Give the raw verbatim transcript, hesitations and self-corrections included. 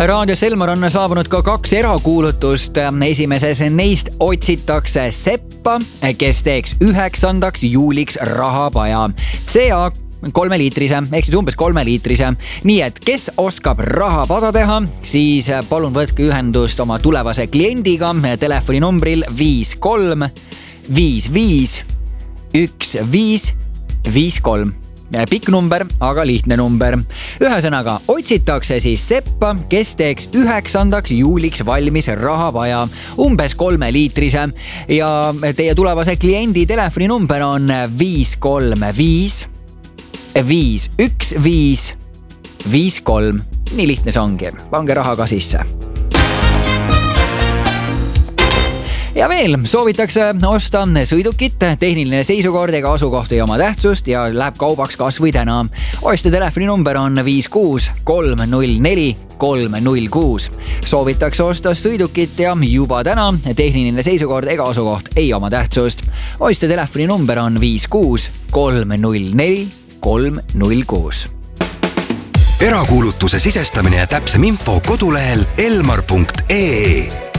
Raadio Selmar on saabunud ka kaks erakuulutust. Esimeses neist otsitakse Seppa, kes teeks üheksandaks juuliks rahapaja. C A kolmeliitrise, ehk siis umbes kolmeliitrise. Nii et kes oskab rahapada teha, siis palun võtke ühendust oma tulevase kliendiga telefoninumbril viis kolm viis viis üks viis viis kolm. Pikk number, aga lihtne number. Ühesõnaga, otsitakse siis Seppa, kes teeks üheksandaks juuliks valmis rahapaja, umbes kolmeliitrise. Ja teie tulevase kliendi telefoninumber on viis kolm viis viis üks viis viis kolm. Nii lihtne see ongi. Pange raha ka sisse. Ja veel soovitakse osta sõidukit, tehniline seisukord ega asukoht ei oma tähtsust ja läheb kaubaks kas või täna. Ostja telefoninumber on viis kuus kolm null neli kolm null kuus. Soovitakse osta sõidukit ja juba täna tehniline seisukord ega asukoht ei oma tähtsust. Ostja telefoninumber on viis kuus kolm null neli kolm null kuus. Erakuulutuse sisestamine ja täpsem info kodulehel elmar punkt ee.